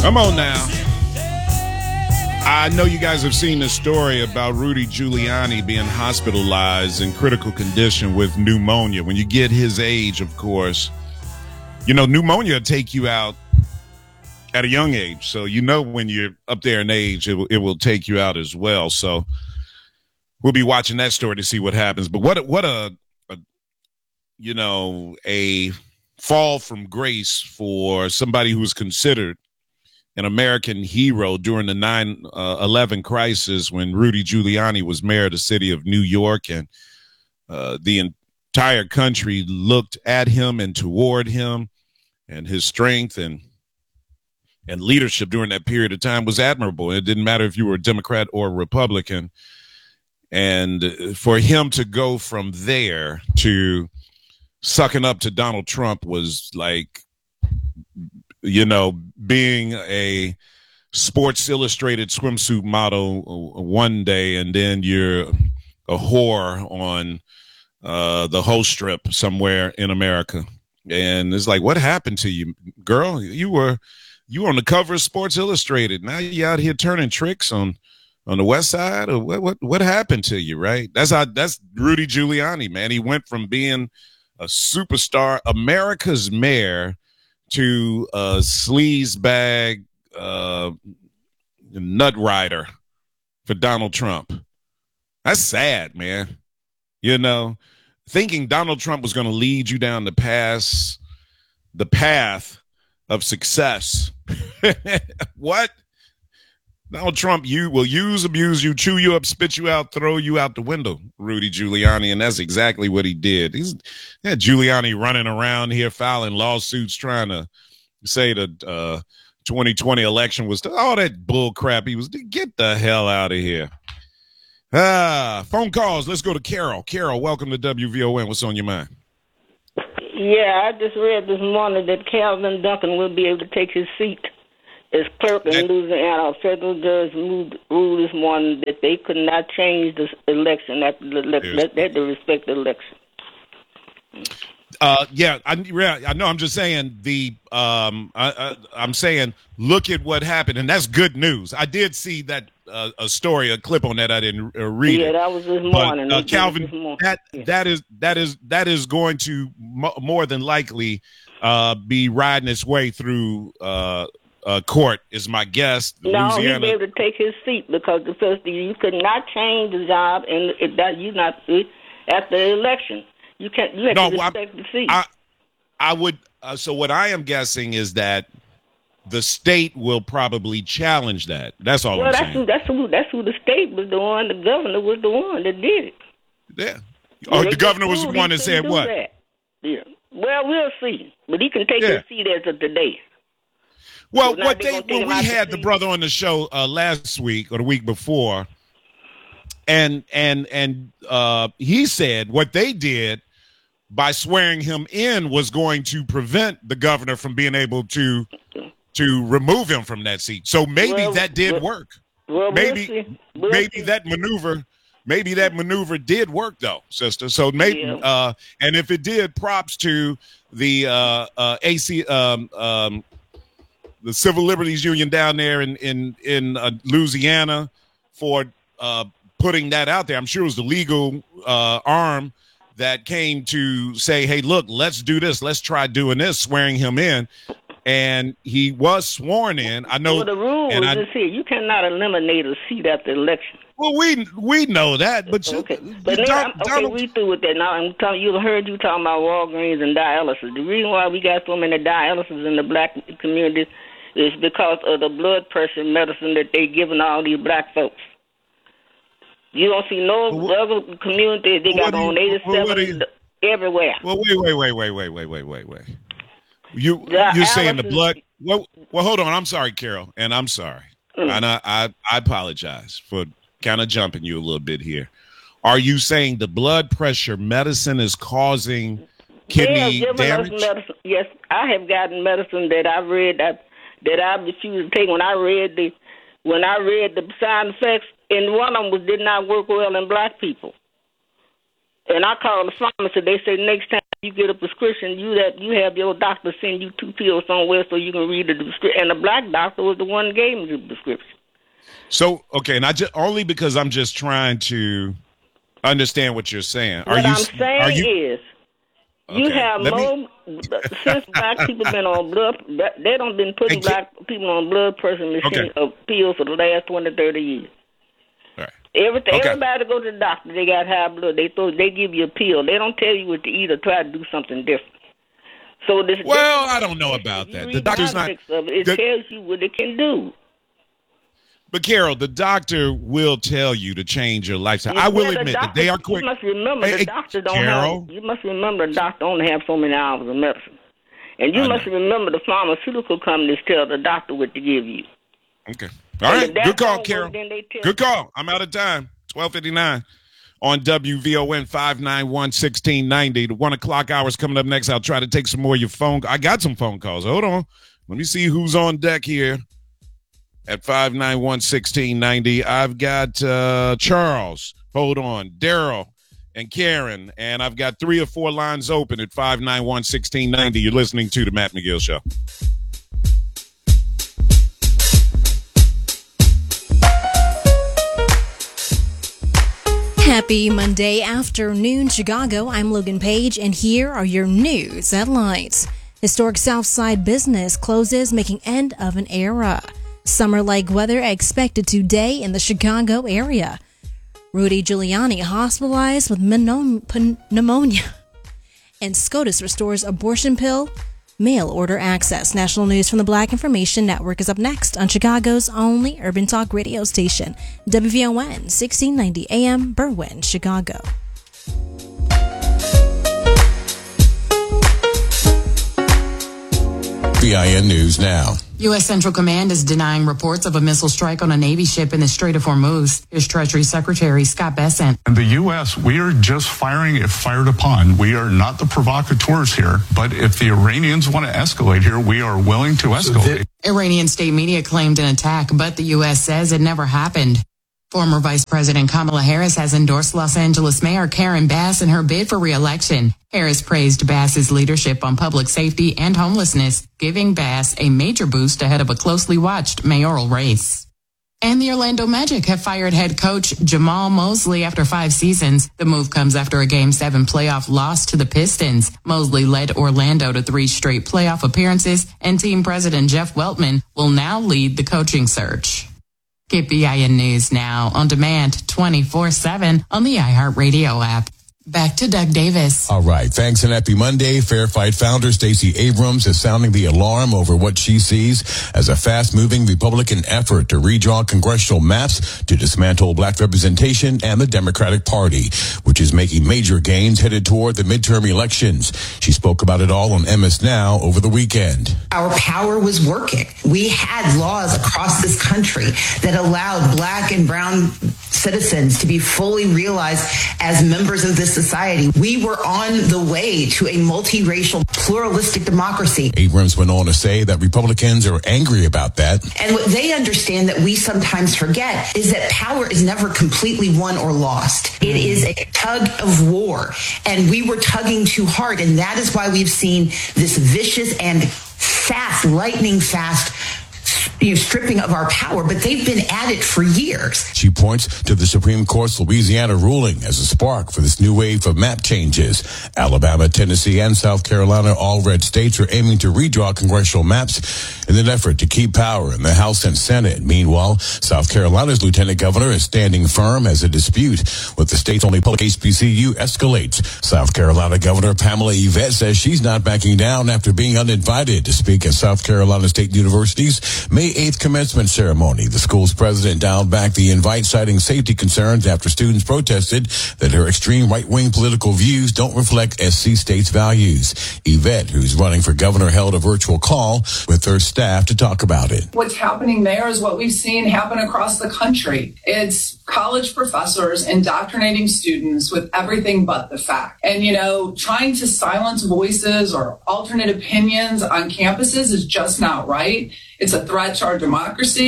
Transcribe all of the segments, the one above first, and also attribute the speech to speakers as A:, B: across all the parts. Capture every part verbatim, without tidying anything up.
A: Come on now. I know you guys have seen the story about Rudy Giuliani being hospitalized in critical condition with pneumonia. When you get his age, of course, you know, pneumonia will take you out at a young age. So, you know, when you're up there in age, it will, it will take you out as well. So we'll be watching that story to see what happens. But what, what a, a you know, a fall from grace for somebody who was considered an American hero during the nine eleven crisis when Rudy Giuliani was mayor of the city of New York, and uh, the entire country looked at him and toward him, and his strength and and leadership during that period of time was admirable. It didn't matter if you were a Democrat or a Republican. And for him to go from there to sucking up to Donald Trump was like, you know, being a Sports Illustrated swimsuit model one day, and then you're a whore on uh, the whole strip somewhere in America. And it's like, what happened to you, girl? You were you were on the cover of Sports Illustrated. Now you out here turning tricks on on the West Side, or what? What what happened to you? Right? That's how. That's Rudy Giuliani, man. He went from being a superstar, America's mayor, to a sleaze bag uh, nut rider for Donald Trump. That's sad, man. You know, thinking Donald Trump was going to lead you down the path, the path of success. What? Donald Trump, you will use, abuse you, chew you up, spit you out, throw you out the window, Rudy Giuliani, and that's exactly what he did. He's yeah, Giuliani running around here filing lawsuits trying to say the uh, twenty twenty election was all that bull crap. He was get the hell out of here. Ah, phone calls. Let's go to Carol. Carol, welcome to W V O N. What's on your mind?
B: Yeah, I just read this morning that Calvin Duncan will be able to take his seat as clerk in Louisiana. A federal judge moved, ruled this morning that they could not change the election after the election. They had to respect the election.
A: Uh, yeah, I, yeah, I know. I'm just saying the. Um, I, I, I'm saying, look at what happened, and that's good news. I did see that uh, a story, a clip on that. I didn't uh, read
B: yeah,
A: it.
B: Yeah, that was this morning.
A: But, uh, Calvin,
B: this morning.
A: that
B: yeah.
A: that is that is that is going to mo- more than likely uh, be riding its way through. Uh, Uh, court is my guess.
B: No,
A: Louisiana.
B: he'd be able to take his seat because the first you could not change the job, and it, that you not after the election. You can't. You have
A: no,
B: to respect
A: I'm,
B: the seat.
A: I, I would. Uh, so what I am guessing is that the state will probably challenge that. That's all
B: well,
A: I'm
B: that's
A: saying.
B: Who, that's who. That's who the state was the one. The governor was the one that did it.
A: Yeah. Oh,
B: yeah,
A: the governor was the one that said what?
B: That. Yeah. Well, we'll see. But he can take
A: yeah.
B: his seat as of today.
A: Well,
B: so
A: what they when we had the brother on the show uh, last week or the week before, and and and uh, he said what they did by swearing him in was going to prevent the governor from being able to to remove him from that seat. So maybe
B: well,
A: that did
B: well,
A: work.
B: Well,
A: maybe
B: we'll we'll
A: maybe
B: see.
A: that maneuver. Maybe that maneuver did work, though, sister. So maybe,
B: yeah.
A: uh, and if it did, props to the uh, uh, A C, um, um, the Civil Liberties Union down there in in in uh, Louisiana for uh, putting that out there. I'm sure it was the legal uh, arm that came to say, "Hey, look, let's do this. Let's try doing this," swearing him in, and he was sworn in. I know.
B: Well, the rule
A: and
B: is
A: I,
B: this here: you cannot eliminate a seat after election.
A: Well, we we know that, but
B: okay,
A: you,
B: but
A: you
B: now,
A: don't,
B: okay,
A: don't,
B: we through with that now. I'm telling you, heard you talking about Walgreens and dialysis. The reason why we got so many dialysis in the black community is because of the blood pressure medicine that they giving all these black folks. You don't see no
A: well,
B: other community they got on eighty-seven well, everywhere.
A: Well, wait, wait, wait, wait, wait, wait, wait, wait, wait. You you're saying the blood? Well, well, hold on. I'm sorry, Carol, and I'm sorry, mm. and I, I I apologize for kind of jumping you a little bit here. Are you saying the blood pressure medicine is causing kidney damage?
B: Us medicine. Yes, I have gotten medicine that I read that that I refused to take when I read the when I read the side effects, and one of them was did not work well in black people. And I called the pharmacy. They said next time You get a prescription, you that you have your doctor send you two pills somewhere so you can read the prescription. And the black doctor was the one who gave me the prescription.
A: So, okay, and I just only because I'm just trying to understand what you're saying. Are
B: what
A: you,
B: I'm saying
A: are you,
B: is, you
A: okay,
B: have more, me... since black people been on blood, they don't been putting hey, black people on blood pressure machine okay. of pills for the last twenty, thirty years.
A: All right.
B: Everything,
A: okay.
B: Everybody go to the doctor, they got high blood, they throw, they give you a pill. They don't tell you what to eat or try to do something different. So this.
A: Well, I don't know about that. The doctor's not.
B: Of it, it the, tells you what it can do.
A: But Carol, the doctor will tell you to change your lifestyle.
B: Yeah,
A: I will
B: the
A: admit
B: doctor,
A: that they are quick.
B: You must remember
A: hey,
B: the doctor don't
A: Carol?
B: have. You must remember the doctor only have so many hours of medicine, and you I must know. remember the pharmaceutical companies tell the doctor what to give you.
A: Okay. All right. Good call, Carol. Good call. I'm out of time. twelve fifty-nine on W V O N five nine one, one six nine zero. The one o'clock hours coming up next. I'll try to take some more of your phone. I got some phone calls. Hold on. Let me see who's on deck here at five nine one, one six nine zero. I've got uh, Charles. Hold on. Daryl and Karen. And I've got three or four lines open at five nine one, one six nine zero. You're listening to The Matt McGill Show.
C: Happy Monday afternoon, Chicago. I'm Logan Page, and here are your news headlines. Historic Southside business closes, making end of an era. Summer-like weather expected today in the Chicago area. Rudy Giuliani hospitalized with pneumonia. And SCOTUS restores abortion pill mail-order access. National news from the Black Information Network is up next on Chicago's only urban talk radio station, W V O N sixteen ninety A M, Berwyn, Chicago.
D: V I N News now.
E: U S. Central Command is denying reports of a missile strike on a Navy ship in the Strait of Hormuz. Here's Treasury Secretary Scott Bessent.
F: In the U S, we are just firing if fired upon. We are not the provocateurs here, but if the Iranians want to escalate here, we are willing to escalate.
E: Iranian state media claimed an attack, but the U S says it never happened. Former Vice President Kamala Harris has endorsed Los Angeles Mayor Karen Bass in her bid for re-election. Harris praised Bass's leadership on public safety and homelessness, giving Bass a major boost ahead of a closely watched mayoral race. And the Orlando Magic have fired head coach Jamal Mosley after five seasons. The move comes after a Game seven playoff loss to the Pistons. Mosley led Orlando to three straight playoff appearances, and team president Jeff Weltman will now lead the coaching search. Get V I N News now on demand twenty-four seven on the iHeartRadio app. Back to Doug Davis.
D: All right. Thanks and happy Monday. Fair Fight founder Stacey Abrams is sounding the alarm over what she sees as a fast-moving Republican effort to redraw congressional maps to dismantle black representation and the Democratic Party, which is making major gains headed toward the midterm elections. She spoke about it all on M S Now over the weekend.
G: Our power was working. We had laws across this country that allowed black and brown citizens to be fully realized as members of this society. We were on the way to a multiracial, pluralistic democracy.
D: Abrams went on to say that Republicans are angry about that.
G: And what they understand that we sometimes forget is that power is never completely won or lost. It is a tug of war, and we were tugging too hard, and that is why we've seen this vicious and fast, lightning fast you know, stripping of our power, but they've been at it for years.
D: She points to the Supreme Court's Louisiana ruling as a spark for this new wave of map changes. Alabama, Tennessee, and South Carolina, all red states, are aiming to redraw congressional maps in an effort to keep power in the House and Senate. Meanwhile, South Carolina's lieutenant governor is standing firm as a dispute with the state's only public H B C U escalates. South Carolina Governor Pamela Yvette says she's not backing down after being uninvited to speak at South Carolina State University's May eighth commencement ceremony. The school's president dialed back the invite, citing safety concerns after students protested that her extreme right-wing political views don't reflect S C State's values. Yvette, who's running for governor, held a virtual call with her staff to talk about it.
H: What's happening there is what we've seen happen across the country. It's college professors indoctrinating students with everything but the fact. And, you know, trying to silence voices or alternate opinions on campuses is just not right. It's a threat to our democracy.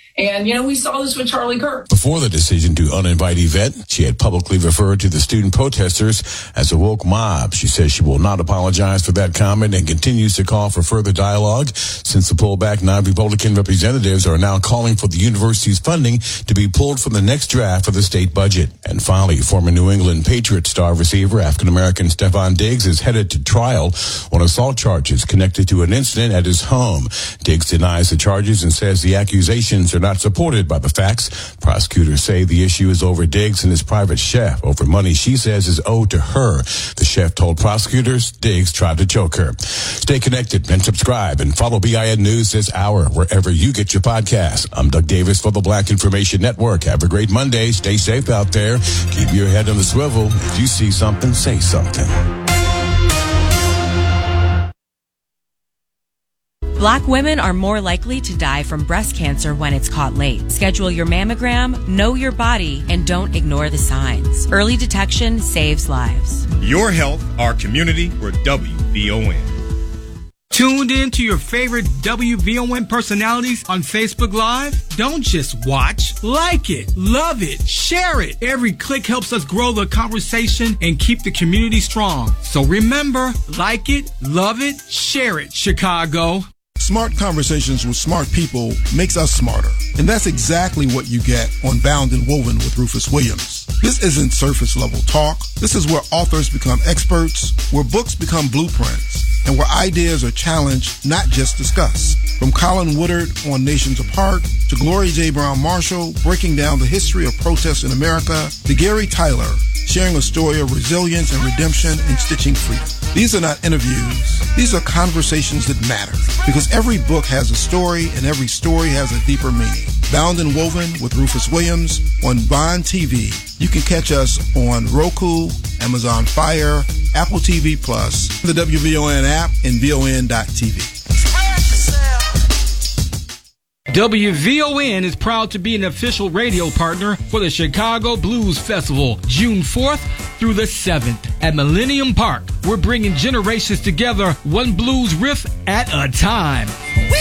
H: And, you know, we saw this with Charlie Kirk.
D: Before the decision to uninvite Yvette, she had publicly referred to the student protesters as a woke mob. She says she will not apologize for that comment and continues to call for further dialogue. Since the pullback, nine Republican representatives are now calling for the university's funding to be pulled from the next draft of the state budget. And finally, former New England Patriot star receiver, African-American Stephon Diggs, is headed to trial on assault charges connected to an incident at his home. Diggs denies the charges and says the accusations are not supported by the facts. Prosecutors say the issue is over Diggs and his private chef over money she says is owed to her. The chef told prosecutors Diggs tried to choke her. Stay connected and subscribe and follow B I N News this hour wherever you get your podcasts. I'm Doug Davis for the Black Information Network. Have a great Monday. Stay safe out there. Keep your head on the swivel. If you see something, say something.
I: Black women are more likely to die from breast cancer when it's caught late. Schedule your mammogram, know your body, and don't ignore the signs. Early detection saves lives.
J: Your health, our community, we're W V O N.
K: Tuned in to your favorite W V O N personalities on Facebook Live? Don't just watch. Like it, love it, share it. Every click helps us grow the conversation and keep the community strong. So remember, like it, love it, share it, Chicago.
L: Smart conversations with smart people makes us smarter. And that's exactly what you get on Bound and Woven with Rufus Williams. This isn't surface level talk. This is where authors become experts, where books become blueprints, and where ideas are challenged, not just discussed. From Colin Woodard on Nations Apart, to Gloria J. Brown Marshall breaking down the history of protests in America, to Gary Tyler sharing a story of resilience and redemption and stitching freedom. These are not interviews. These are conversations that matter, because every book has a story and every story has a deeper meaning. Bound and Woven with Rufus Williams on Bond T V. You can catch us on Roku, Amazon Fire, Apple T V Plus, the W V O N app, and V O N dot T V.
K: W V O N is proud to be an official radio partner for the Chicago Blues Festival, June fourth through the seventh at Millennium Park. We're bringing generations together, one blues riff at a time.